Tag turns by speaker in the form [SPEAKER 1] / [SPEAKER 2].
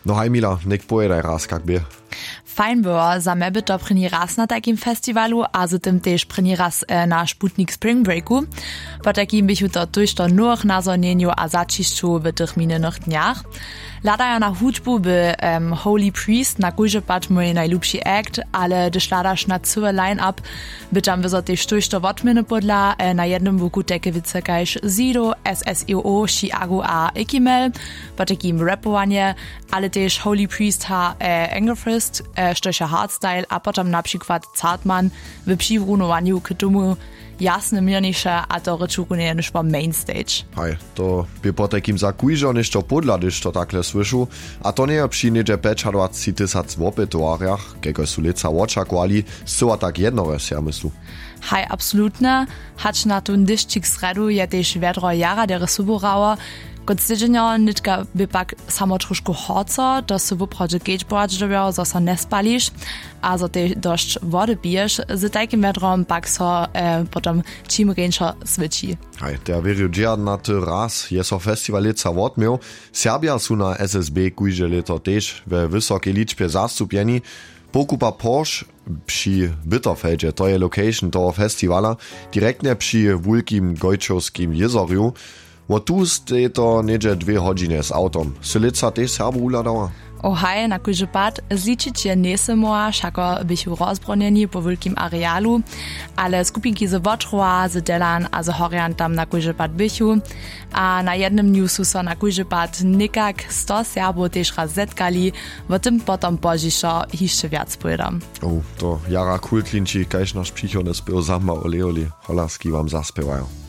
[SPEAKER 1] No hej Mila, nek pojedaj raz, kak by.
[SPEAKER 2] Fajn było, za mnie by to první raz na takim festiwalu, a zatem też první raz na Sputnik Spring Breaku. Po takim bychu to tuż do nowych nazornieniu a začišću w tych minionych dniach. Ladajo na hudbu by Holy Priest na kujże pat mój najlubszy act, ale gdyż ladasz na cały line-up, by tam wyzotyś tuż do wotminy podla na jednym boku tekewice kajż Zido, SSIO, Chiago a Ikimel, po takim rapowanie, ale też Holy Priest ha Engelfrist, sztosia Hardstyle, a potem na przykład Zartman w przywrunowaniu k tomu jasne mierniejsze, a to rečukunie niż po main stage.
[SPEAKER 1] Hej, to by po takim zakujžo niż to podla, když to takle słyšu, a to nie przy niedzie 25 tysac opytowarjach, kego su lica očakovali, zcela tak jednores, ja myslu.
[SPEAKER 2] Hej, absolutne, hacz na tun dyščik sredu je tež vedro jara dere suborauer, kot stydženjo nitka by pak samo trošku horco, to su woprawdźe gateboard dobiał, zo so ne spališ, a zo te dość wody piješ, z takim vedrom pak so potom čim rejnšo sviči.
[SPEAKER 1] Hej, der wäre na ty raz, je so festival lica odmiał, Serbia su na SSB kujže leto tež we wysokiej liczbie zastupjeni, pokupa Porsche przy Bitterfeldzie, to je location toho festivala, direktnie przy wulkim Gojčovskim jezorju. Wo tu stej to niedzie 2 godziny z autom. Sylica też Serbu uladała?
[SPEAKER 2] Hej, na kujże pad zličić je nesemoa, šako bychu rozbronjeni po wulkim arealu, ale skupinki z Wotrowa, z Delan a z Horian tam na kujże pad bychu, a na jednym newsu so na kujże pad nikak 100 Serbo też raz zetkali, wo tym potom požišo hišće viac pôjdem.
[SPEAKER 1] To jara kultlinči, kajž naš přichodne spěv zama oleoli, holaski vám zaspěvajú.